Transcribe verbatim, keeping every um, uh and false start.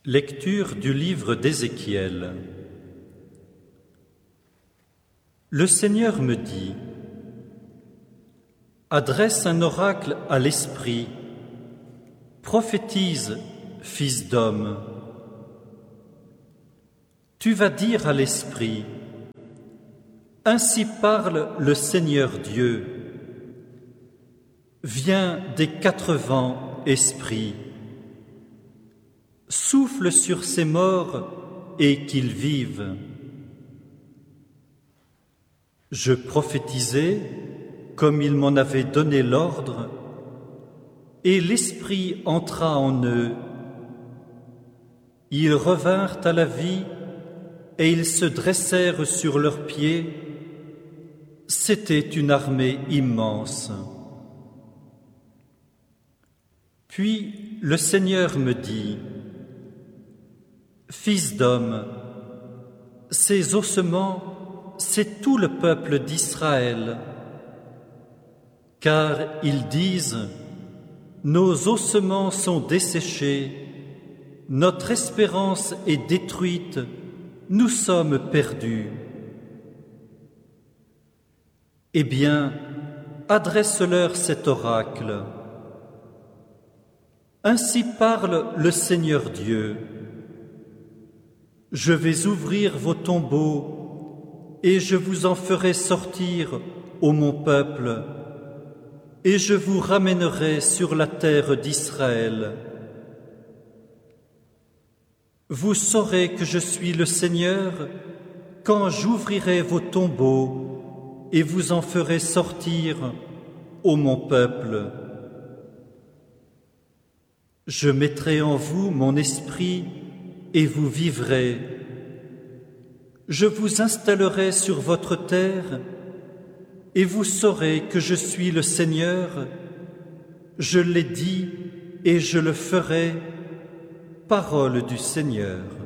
Lecture du livre d'Ézéchiel. Le Seigneur me dit: adresse un oracle à l'esprit, prophétise, fils d'homme. Tu vas dire à l'esprit: ainsi parle le Seigneur Dieu. Viens des quatre vents, esprit. Souffle sur ces morts et qu'ils vivent. Je prophétisai comme il m'en avait donné l'ordre, et l'Esprit entra en eux. Ils revinrent à la vie et ils se dressèrent sur leurs pieds. C'était une armée immense. Puis le Seigneur me dit: fils d'homme, ces ossements, c'est tout le peuple d'Israël. Car ils disent: nos ossements sont desséchés, notre espérance est détruite, nous sommes perdus. Eh bien, adresse-leur cet oracle. Ainsi parle le Seigneur Dieu. Je vais ouvrir vos tombeaux et je vous en ferai sortir, ô mon peuple, et je vous ramènerai sur la terre d'Israël. Vous saurez que je suis le Seigneur quand j'ouvrirai vos tombeaux et vous en ferai sortir, ô mon peuple. Je mettrai en vous mon esprit et vous vivrez. Je vous installerai sur votre terre et vous saurez que je suis le Seigneur. Je l'ai dit et je le ferai, parole du Seigneur.